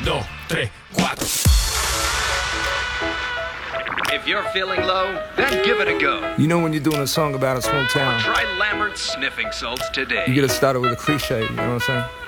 2, 3, 4. If you're feeling low, then give it a go. You know when you're doing a song about a small town, Try Lambert's sniffing salts today. you gotta start it with a cliche, you know what I'm saying?